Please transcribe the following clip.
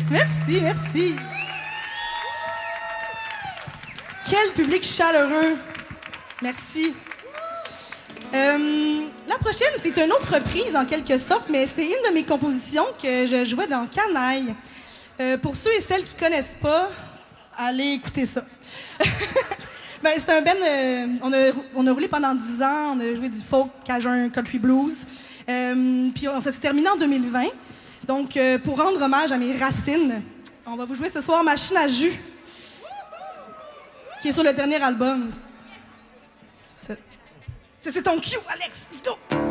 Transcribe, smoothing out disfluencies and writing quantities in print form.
Merci, merci. Quel public chaleureux. Merci. La prochaine, c'est une autre reprise en quelque sorte, mais c'est une de mes compositions que je jouais dans Canaille. Pour ceux et celles qui connaissent pas, allez écouter ça. Ben, c'est un band, on a roulé pendant 10 ans, on a joué du folk, cajun, country blues. Puis ça s'est terminé en 2020. Donc, pour rendre hommage à mes racines, on va vous jouer ce soir Machine à jus, qui est sur le dernier album. C'est ton cue, Alex. Let's go!